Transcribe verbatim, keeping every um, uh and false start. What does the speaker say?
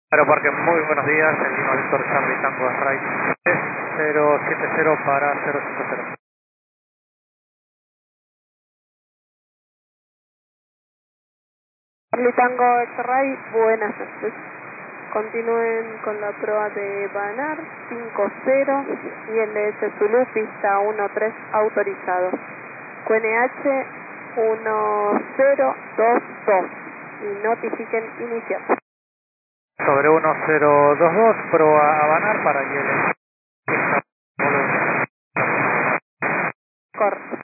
Aeroparque, muy buenos días, el Lima Víctor Charlie Tango Right cero siete cero para cero cinco cero. Charlie Tango X-Ray, buenas noches. Continúen con la prueba de Banar cinco cero y el de S Zulu, pista uno tres autorizado. Q N H uno cero dos dos y notifiquen iniciar. Sobre uno cero dos dos, prueba a Banar para que el... Correcto.